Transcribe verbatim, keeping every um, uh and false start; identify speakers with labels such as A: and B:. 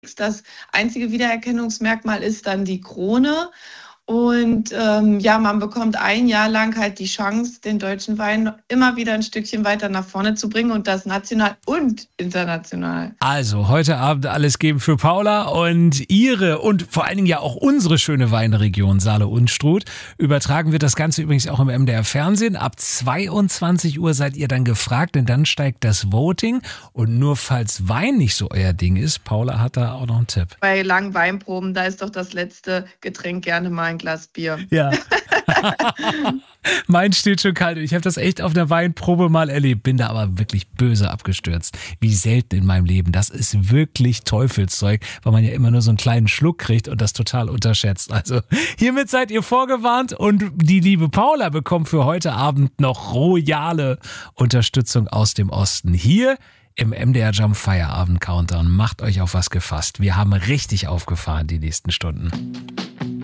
A: Das einzige Wiedererkennungsmerkmal ist dann die Krone. Und ähm, ja, man bekommt ein Jahr lang halt die Chance, den deutschen Wein immer wieder ein Stückchen weiter nach vorne zu bringen und das national und international.
B: Also heute Abend alles geben für Paula und ihre und vor allen Dingen ja auch unsere schöne Weinregion Saale-Unstrut. Übertragen wird das Ganze übrigens auch im M D R Fernsehen. Ab zweiundzwanzig Uhr seid ihr dann gefragt, denn dann steigt das Voting. Und nur falls Wein nicht so euer Ding ist, Paula hat da auch noch einen Tipp.
A: Bei langen Weinproben, da ist doch das letzte Getränk gerne mal ein Glas Bier.
B: Ja. Mein steht schon kalt. Ich habe das echt auf einer Weinprobe mal erlebt, bin da aber wirklich böse abgestürzt. Wie selten in meinem Leben. Das ist wirklich Teufelszeug, weil man ja immer nur so einen kleinen Schluck kriegt und das total unterschätzt. Also hiermit seid ihr vorgewarnt und die liebe Paula bekommt für heute Abend noch royale Unterstützung aus dem Osten. Hier im M D R Jump Feierabend Countdown. Macht euch auf was gefasst. Wir haben richtig aufgefahren die nächsten Stunden.